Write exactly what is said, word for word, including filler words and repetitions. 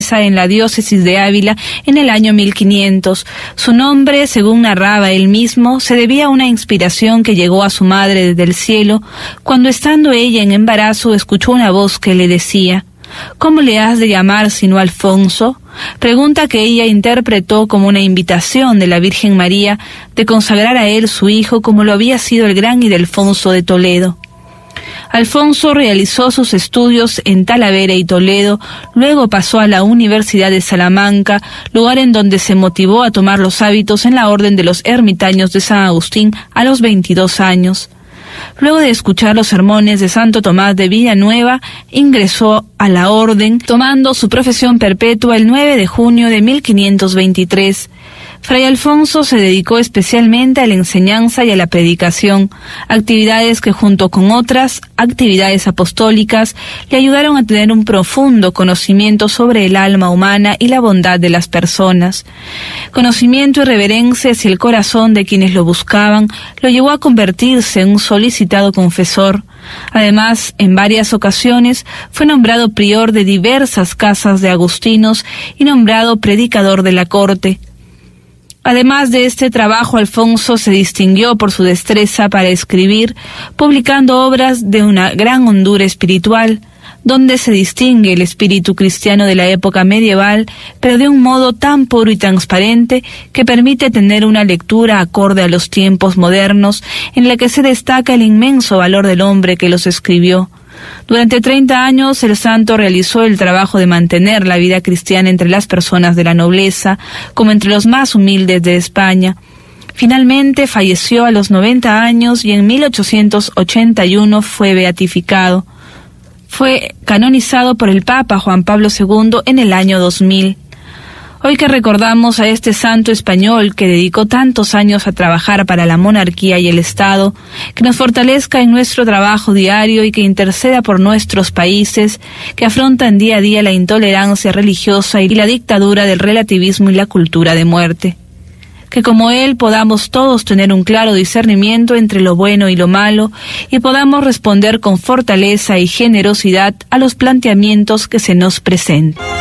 abadesa en la diócesis de Ávila en el año mil quinientos. Su nombre, según narraba él mismo, se debía a una inspiración que llegó a su madre desde el cielo, cuando estando ella en embarazo escuchó una voz que le decía: ¿cómo le has de llamar sino Alfonso? Pregunta que ella interpretó como una invitación de la Virgen María de consagrar a él su hijo como lo había sido el gran Ildefonso de Toledo. Alfonso realizó sus estudios en Talavera y Toledo, luego pasó a la Universidad de Salamanca, lugar en donde se motivó a tomar los hábitos en la Orden de los Ermitaños de San Agustín a los veintidós años. Luego de escuchar los sermones de Santo Tomás de Villanueva, ingresó a la orden, tomando su profesión perpetua el nueve de junio de mil quinientos veintitrés. Fray Alfonso se dedicó especialmente a la enseñanza y a la predicación, actividades que junto con otras actividades apostólicas le ayudaron a tener un profundo conocimiento sobre el alma humana y la bondad de las personas. Conocimiento y reverencia hacia el corazón de quienes lo buscaban lo llevó a convertirse en un solicitado confesor. Además, en varias ocasiones fue nombrado prior de diversas casas de agustinos y nombrado predicador de la corte. Además de este trabajo, Alfonso se distinguió por su destreza para escribir, publicando obras de una gran hondura espiritual, donde se distingue el espíritu cristiano de la época medieval, pero de un modo tan puro y transparente que permite tener una lectura acorde a los tiempos modernos, en la que se destaca el inmenso valor del hombre que los escribió. Durante treinta años el santo realizó el trabajo de mantener la vida cristiana entre las personas de la nobleza, como entre los más humildes de España. Finalmente falleció a los noventa años y en mil ochocientos ochenta y uno fue beatificado. Fue canonizado por el Papa Juan Pablo segundo en el año dos mil. Hoy que recordamos a este santo español que dedicó tantos años a trabajar para la monarquía y el Estado, que nos fortalezca en nuestro trabajo diario y que interceda por nuestros países que afrontan día a día la intolerancia religiosa y la dictadura del relativismo y la cultura de muerte. Que como él podamos todos tener un claro discernimiento entre lo bueno y lo malo y podamos responder con fortaleza y generosidad a los planteamientos que se nos presentan.